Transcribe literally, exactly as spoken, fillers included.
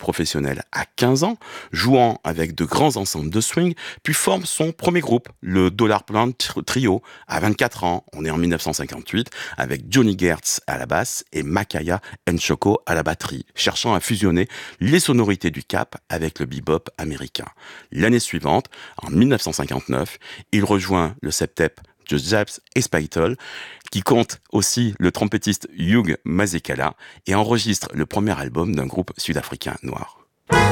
professionnel à quinze ans, jouant avec de grands ensembles de swing, puis forme son premier groupe, le Dollar Plant Trio, à vingt-quatre ans. On est en dix-neuf cent cinquante-huit, avec Johnny Gertz à la basse et Makaya Nchoko à la batterie, cherchant à fusionner les sonorités du Cap avec le bebop américain. L'année suivante, en dix-neuf cent cinquante-neuf, il rejoint le septet de Japs Espaitel, qui compte aussi le trompettiste Hugh Masekela, et enregistre le premier album d'un groupe sud-africain noir.